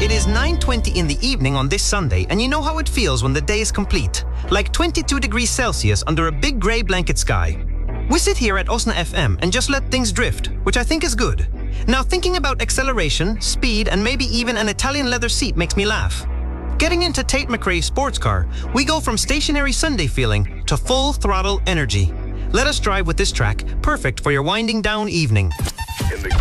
It is 9:20 in the evening on this Sunday, and you know how it feels when the day is complete. Like 22 degrees Celsius under a big grey blanket sky. We sit here at Osna FM and just let things drift, which I think is good. Now thinking about acceleration, speed, and maybe even an Italian leather seat makes me laugh. Getting into Tate McRae's sports car, we go from stationary Sunday feeling to full throttle energy. Let us drive with this track, perfect for your winding down evening.